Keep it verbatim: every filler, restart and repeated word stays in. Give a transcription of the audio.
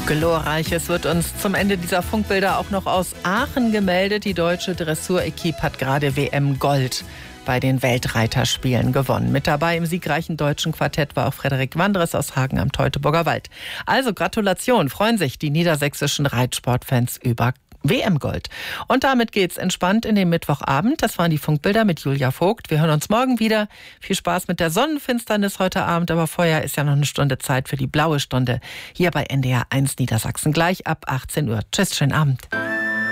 Glorreiches wird uns zum Ende dieser Funkbilder auch noch aus Aachen gemeldet. Die deutsche Dressur-Equipe hat gerade W M Gold bei den Weltreiterspielen gewonnen. Mit dabei im siegreichen deutschen Quartett war auch Frederik Wandres aus Hagen am Teutoburger Wald. Also Gratulation, freuen sich die niedersächsischen Reitsportfans über W M Gold. Und damit geht's entspannt in den Mittwochabend. Das waren die Funkbilder mit Julia Vogt. Wir hören uns morgen wieder. Viel Spaß mit der Sonnenfinsternis heute Abend. Aber vorher ist ja noch eine Stunde Zeit für die blaue Stunde hier bei N D R eins Niedersachsen. Gleich ab achtzehn Uhr. Tschüss, schönen Abend.